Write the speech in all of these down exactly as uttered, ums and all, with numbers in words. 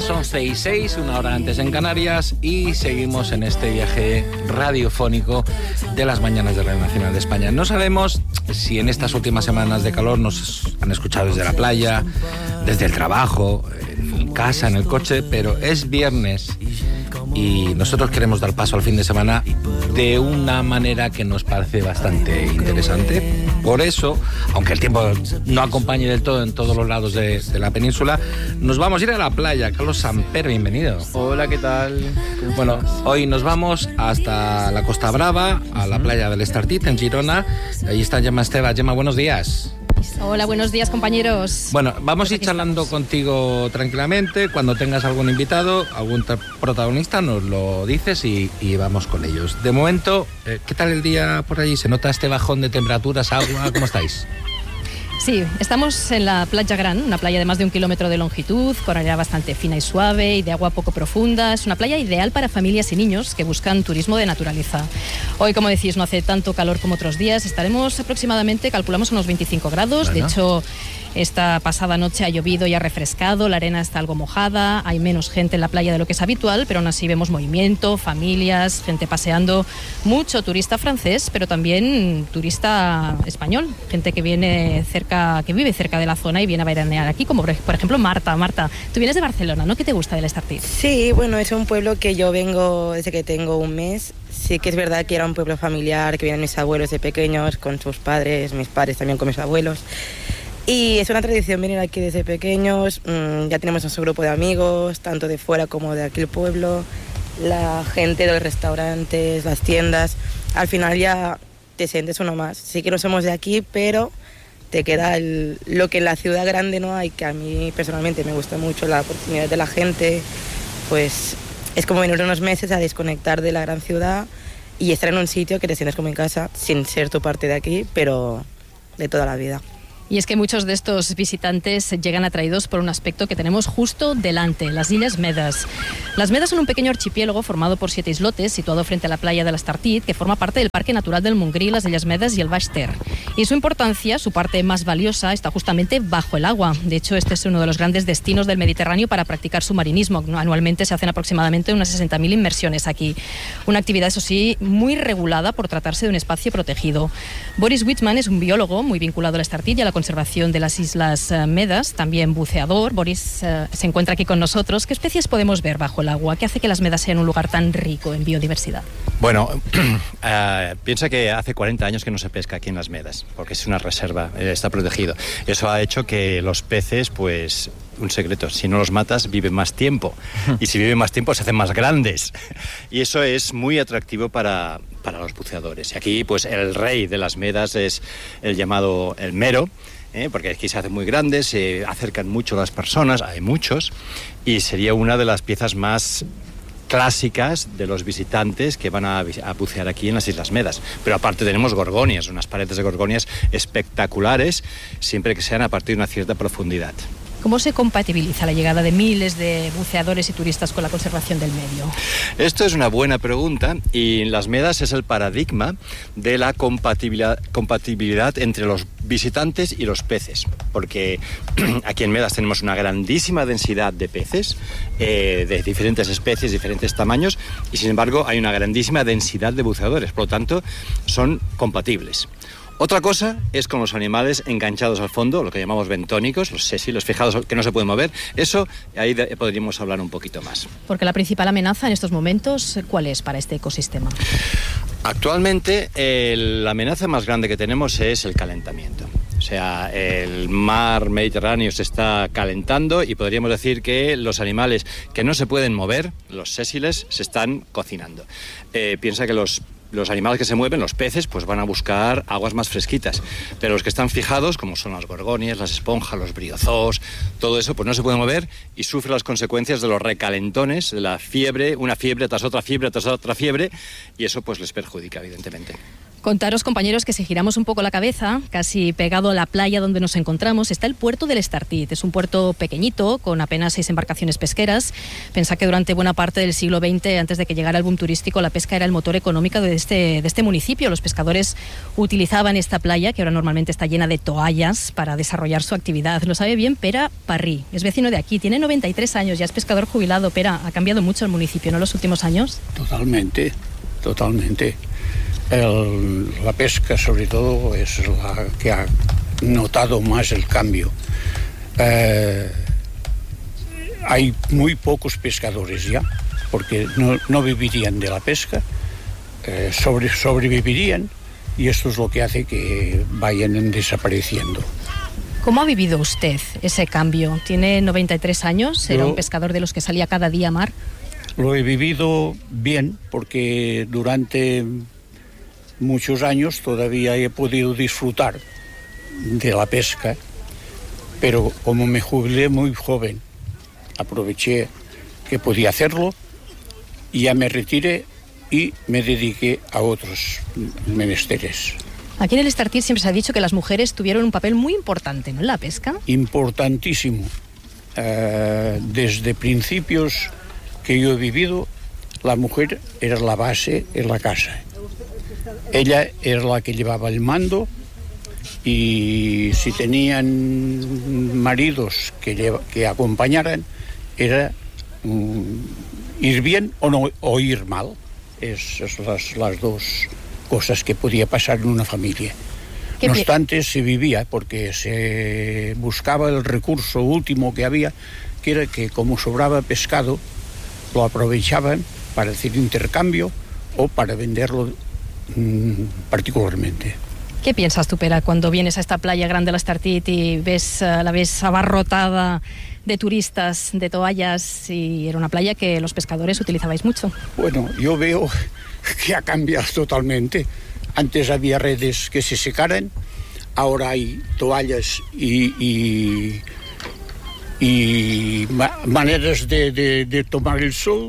las once y seis, una hora antes en Canarias, y seguimos en este viaje radiofónico de las mañanas de Radio Nacional de España. No sabemos si en estas últimas semanas de calor nos han escuchado desde la playa, desde el trabajo, en casa, en el coche, pero es viernes y nosotros queremos dar paso al fin de semana de una manera que nos parece bastante interesante. Por eso, aunque el tiempo no acompañe del todo en todos los lados de, de la península, nos vamos a ir a la playa. Carlos Samper, bienvenido. Hola, ¿qué tal? Bueno, hoy nos vamos hasta la Costa Brava, a la playa del Estartit, en Girona. Ahí está Gemma Esteva. Gemma, buenos días. Hola, buenos días, compañeros. Bueno, vamos a ir charlando contigo tranquilamente. Cuando tengas algún invitado, algún protagonista, nos lo dices y, y vamos con ellos. De momento, eh, ¿qué tal el día por allí? ¿Se nota este bajón de temperaturas, agua? ¿Cómo estáis? Sí, estamos en la Playa Gran, una playa de más de un kilómetro de longitud, con arena bastante fina y suave y de agua poco profunda. Es una playa ideal para familias y niños que buscan turismo de naturaleza. Hoy, como decís, no hace tanto calor como otros días. Estaremos aproximadamente, calculamos, unos veinticinco grados. Bueno. De hecho, esta pasada noche ha llovido y ha refrescado, la arena está algo mojada, hay menos gente en la playa de lo que es habitual, pero aún así vemos movimiento, familias, gente paseando, mucho turista francés, pero también turista español, gente que viene cerca, que vive cerca de la zona y viene a veranear aquí, como por ejemplo Marta. Marta, tú vienes de Barcelona, ¿no? ¿Qué te gusta del Estartit? Sí, bueno, es un pueblo que yo vengo desde que tengo un mes. Sí que es verdad que era un pueblo familiar, que vienen mis abuelos de pequeños con sus padres, mis padres también con mis abuelos. Y es una tradición venir aquí desde pequeños. Mmm, ya tenemos nuestro grupo de amigos, tanto de fuera como de aquí el pueblo, la gente de los restaurantes, las tiendas. Al final ya te sientes uno más. Sí que no somos de aquí, pero te queda el, lo que en la ciudad grande no hay, que a mí personalmente me gusta mucho, la oportunidad de la gente. Pues es como venir unos meses a desconectar de la gran ciudad y estar en un sitio que te sientes como en casa, sin ser tu parte de aquí, pero de toda la vida. Y es que muchos de estos visitantes llegan atraídos por un aspecto que tenemos justo delante, las Illes Medes. Las Medes son un pequeño archipiélago formado por siete islotes, situado frente a la playa de l'Estartit, que forma parte del Parque Natural del Montgrí, las Illes Medes y el Baix Ter. Y su importancia, su parte más valiosa, está justamente bajo el agua. De hecho, este es uno de los grandes destinos del Mediterráneo para practicar submarinismo. Anualmente se hacen aproximadamente unas sesenta mil inmersiones aquí. Una actividad, eso sí, muy regulada por tratarse de un espacio protegido. Boris Wittmann es un biólogo muy vinculado al Estartit y a la conservación de las Islas Medes, también buceador. Boris uh, se encuentra aquí con nosotros. ¿Qué especies podemos ver bajo el agua? ¿Qué hace que las Medes sean un lugar tan rico en biodiversidad? Bueno, uh, piensa que hace cuarenta años que no se pesca aquí en las Medes, porque es una reserva, está protegido. Eso ha hecho que los peces, pues, un secreto, si no los matas, viven más tiempo. Y si viven más tiempo, se hacen más grandes. Y eso es muy atractivo para, para los buceadores. Y aquí, pues, el rey de las Medes es el llamado el mero, ¿eh? Porque aquí se hacen muy grandes, se acercan mucho las personas, hay muchos, y sería una de las piezas más clásicas de los visitantes que van a, a bucear aquí en las Islas Medes. Pero aparte tenemos gorgonias, unas paredes de gorgonias espectaculares, siempre que sean a partir de una cierta profundidad. ¿Cómo se compatibiliza la llegada de miles de buceadores y turistas con la conservación del medio? Esto es una buena pregunta y las Medes es el paradigma de la compatibilidad, compatibilidad entre los visitantes y los peces, porque aquí en Medes tenemos una grandísima densidad de peces eh, de diferentes especies, diferentes tamaños, y sin embargo hay una grandísima densidad de buceadores, por lo tanto son compatibles. Otra cosa es con los animales enganchados al fondo, lo que llamamos bentónicos, los sésiles, fijados que no se pueden mover. Eso, ahí de, podríamos hablar un poquito más. Porque la principal amenaza en estos momentos, ¿cuál es para este ecosistema? Actualmente, el, la amenaza más grande que tenemos es el calentamiento. O sea, el mar Mediterráneo se está calentando y podríamos decir que los animales que no se pueden mover, los sésiles, se están cocinando. Eh, piensa que los Los animales que se mueven, los peces, pues van a buscar aguas más fresquitas. Pero los que están fijados, como son las gorgonias, las esponjas, los briozoos, todo eso, pues no se puede mover y sufre las consecuencias de los recalentones, de la fiebre, una fiebre tras otra fiebre tras otra fiebre, y eso pues les perjudica, evidentemente. Contaros, compañeros, que si giramos un poco la cabeza, casi pegado a la playa donde nos encontramos, está el puerto del Estartit. Es un puerto pequeñito, con apenas seis embarcaciones pesqueras. Pensad que durante buena parte del siglo veinte, antes de que llegara el boom turístico, la pesca era el motor económico de este, de este municipio. Los pescadores utilizaban esta playa, que ahora normalmente está llena de toallas, para desarrollar su actividad. Lo sabe bien Pera Parrí, es vecino de aquí, tiene noventa y tres años, ya es pescador jubilado. Pera, ha cambiado mucho el municipio, ¿no?, en los últimos años. Totalmente, totalmente. El, la pesca, sobre todo, es la que ha notado más el cambio. Eh, hay muy pocos pescadores ya, porque no, no vivirían de la pesca, eh, sobre, sobrevivirían, y esto es lo que hace que vayan desapareciendo. ¿Cómo ha vivido usted ese cambio? Tiene noventa y tres años, era Yo, un pescador de los que salía cada día a mar. Lo he vivido bien, porque durante muchos años todavía he podido disfrutar de la pesca, pero como me jubilé muy joven, aproveché que podía hacerlo y ya me retiré y me dediqué a otros menesteres. Aquí en el Estartit siempre se ha dicho que las mujeres tuvieron un papel muy importante, ¿no?, en la pesca. Importantísimo. Uh, desde principios que yo he vivido, la mujer era la base en la casa. Ella era la que llevaba el mando, y si tenían maridos que, lleva, que acompañaran, era um, ir bien o, no, o ir mal. Esas son las, las dos cosas que podía pasar en una familia. No obstante, se vivía, porque se buscaba el recurso último que había, que era que como sobraba pescado, lo aprovechaban para hacer intercambio o para venderlo mmm, particularmente. ¿Qué piensas tú, Pera, cuando vienes a esta playa grande, la Estartit, y ves, uh, la ves abarrotada de turistas, de toallas, y era una playa que los pescadores utilizabais mucho? Bueno, yo veo que ha cambiado totalmente. Antes había redes que se secaran, ahora hay toallas y, y, y ma maneras de, de, de tomar el sol,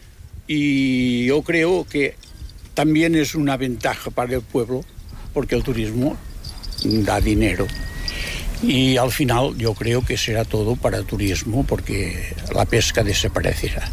y yo creo que también es una ventaja para el pueblo, porque el turismo da dinero. Y al final yo creo que será todo para el turismo, porque la pesca desaparecerá.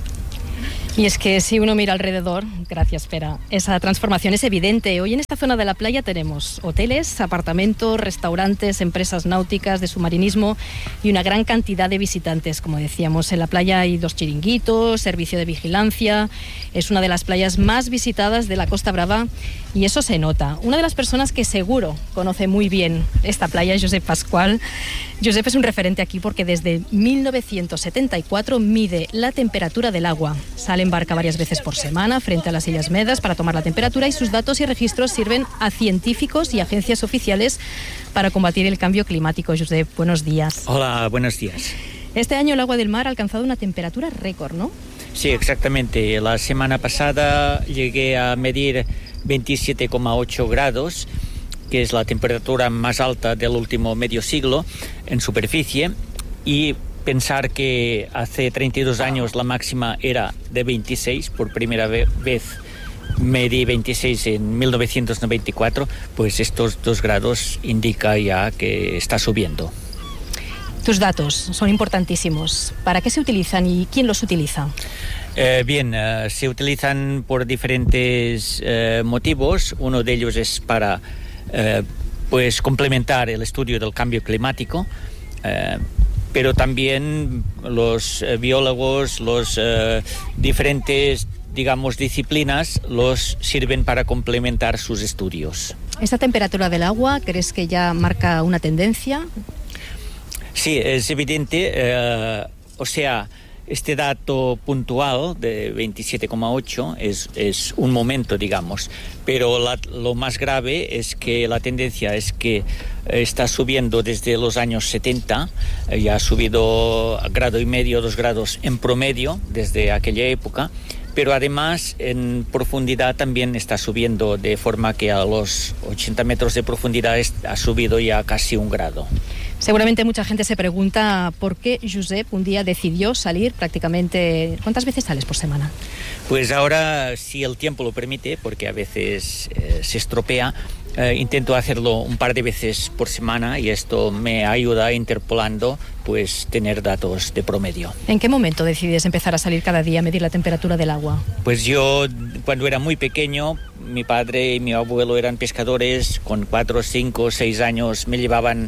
Y es que si uno mira alrededor, gracias Pera, esa transformación es evidente. Hoy en esta zona de la playa tenemos hoteles, apartamentos, restaurantes, empresas náuticas, de submarinismo y una gran cantidad de visitantes. Como decíamos, en la playa hay dos chiringuitos, servicio de vigilancia. Es una de las playas más visitadas de la Costa Brava y eso se nota. Una de las personas que seguro conoce muy bien esta playa es Josep Pascual. Josep es un referente aquí porque desde mil novecientos setenta y cuatro mide la temperatura del agua. Sale en barca varias veces por semana frente a las Illes Medes para tomar la temperatura, y sus datos y registros sirven a científicos y agencias oficiales para combatir el cambio climático. Josep, buenos días. Hola, buenos días. Este año el agua del mar ha alcanzado una temperatura récord, ¿no? Sí, exactamente. La semana pasada llegué a medir veintisiete coma ocho grados, que es la temperatura más alta del último medio siglo en superficie, y pensar que hace treinta y dos años la máxima era de veintiséis, por primera vez medí veintiséis en mil novecientos noventa y cuatro, pues estos dos grados indica ya que está subiendo. Tus datos son importantísimos. ¿Para qué se utilizan y quién los utiliza? Eh, bien, uh, se utilizan por diferentes uh, motivos. Uno de ellos es para uh, pues complementar el estudio del cambio climático, uh, pero también los uh, biólogos, los uh, diferentes, digamos, disciplinas los sirven para complementar sus estudios. ¿Esta temperatura del agua crees que ya marca una tendencia? Sí, es evidente, uh, o sea, este dato puntual de veintisiete coma ocho es, es un momento, digamos, pero la, lo más grave es que la tendencia es que está subiendo desde los años setenta, eh, ya ha subido grado y medio, dos grados en promedio desde aquella época, pero además en profundidad también está subiendo, de forma que a los ochenta metros de profundidad ha subido ya casi un grado. Seguramente mucha gente se pregunta por qué Josep un día decidió salir prácticamente... ¿Cuántas veces sales por semana? Pues ahora, si el tiempo lo permite, porque a veces eh, se estropea, Eh, intento hacerlo un par de veces por semana y esto me ayuda interpolando, pues tener datos de promedio. ¿En qué momento decides empezar a salir cada día a medir la temperatura del agua? Pues yo, cuando era muy pequeño, mi padre y mi abuelo eran pescadores, con cuatro, cinco, seis años me llevaban,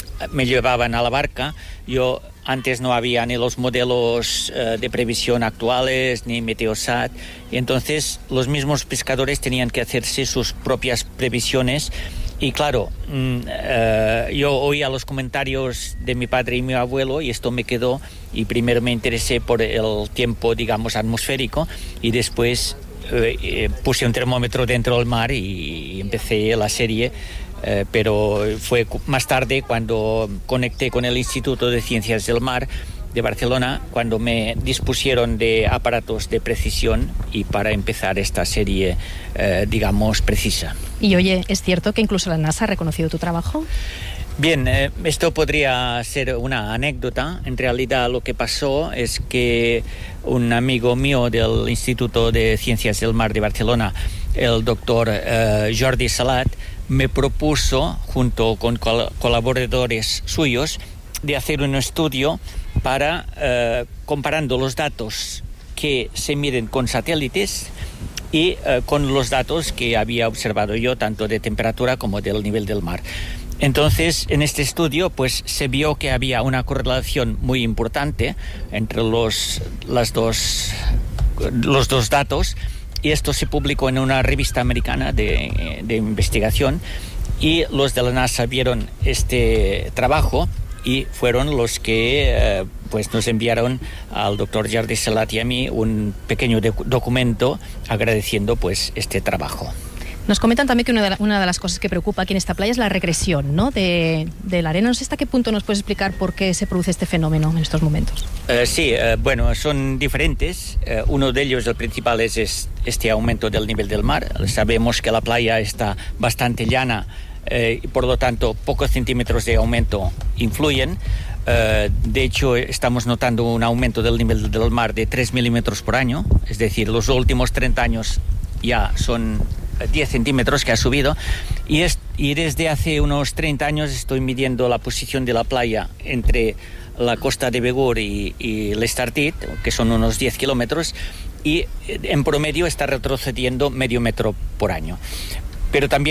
me llevaban a la barca. Yo antes no había ni los modelos eh, de previsión actuales, ni Meteosat, y entonces los mismos pescadores tenían que hacerse sus propias previsiones. Y claro, mm, eh, yo oía los comentarios de mi padre y mi abuelo y esto me quedó, y primero me interesé por el tiempo, digamos, atmosférico, y después eh, eh, puse un termómetro dentro del mar y, y empecé la serie. Eh, pero fue más tarde cuando conecté con el Instituto de Ciencias del Mar de Barcelona, cuando me dispusieron de aparatos de precisión y para empezar esta serie, eh, digamos, precisa. Y oye, ¿es cierto que incluso la NASA ha reconocido tu trabajo? Bien, eh, esto podría ser una anécdota. En realidad lo que pasó es que un amigo mío del Instituto de Ciencias del Mar de Barcelona, el doctor eh, Jordi Salat, me propuso, junto con col- colaboradores suyos, de hacer un estudio para, eh, comparando los datos que se miden con satélites y eh, con los datos que había observado yo, tanto de temperatura como del nivel del mar. Entonces, en este estudio, pues se vio que había una correlación muy importante entre los, las dos, los dos datos, y esto se publicó en una revista americana de, de investigación, y los de la NASA vieron este trabajo y fueron los que eh, pues nos enviaron al doctor Jordi Salat y a mí un pequeño de- documento agradeciendo pues este trabajo. Nos comentan también que una de, la- una de las cosas que preocupa aquí en esta playa es la regresión, ¿no?, de, de la arena. No sé hasta qué punto nos puedes explicar por qué se produce este fenómeno en estos momentos. Eh, sí, eh, bueno, son diferentes. Eh, uno de ellos, el principal, es, es este aumento del nivel del mar. Sabemos que la playa está bastante llana eh, y por lo tanto pocos centímetros de aumento influyen. Eh, de hecho, estamos notando un aumento del nivel del mar de tres milímetros por año, es decir, los últimos treinta años ya son diez centímetros que ha subido, y, es, y desde hace unos treinta años estoy midiendo la posición de la playa entre la costa de Begur y, y l'Estartit, que son unos diez kilómetros, y en promedio está retrocediendo medio metro por año. Pero también